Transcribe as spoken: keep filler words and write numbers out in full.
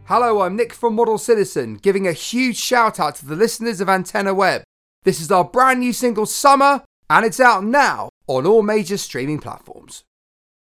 Hello, I'm Nick from Model Citizen, giving a huge shout out to the listeners of Antenna Web. This is our brand new single Summer, and it's out now on all major streaming platforms.